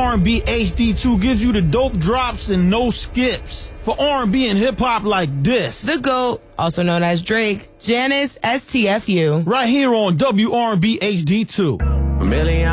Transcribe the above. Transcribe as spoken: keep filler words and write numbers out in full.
R and B H D two gives you the dope drops and no skips for R and B and hip-hop like this. The GOAT, also known as Drake, Janice S T F U. Right here on W R and B H D two. A million